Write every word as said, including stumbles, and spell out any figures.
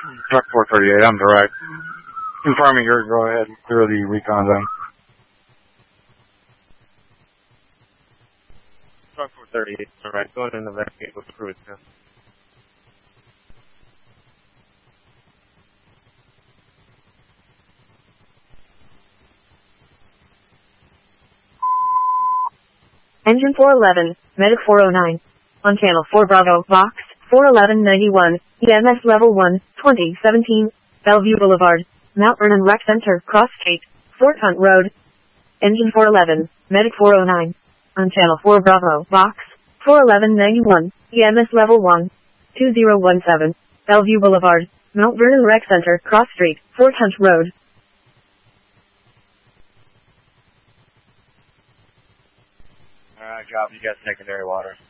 Truck four thirty-eight, I'm direct. Confirming your go ahead and clear the recon zone. Truck four thirty-eight, alright, going in the back gate with the cruise now. Engine four eleven, Medic four oh nine. On channel four Bravo, Vox, four eleven ninety-one, E M S level one, twenty seventeen, Bellevue Boulevard, Mount Vernon Rec Center, Cross Street, Fort Hunt Road. Engine four eleven, Medic four oh nine. On channel four Bravo, Vox, four eleven ninety-one, E M S level one, two zero one seven, Bellevue Boulevard, Mount Vernon Rec Center, Cross Street, Fort Hunt Road. Alright, drop you got secondary water.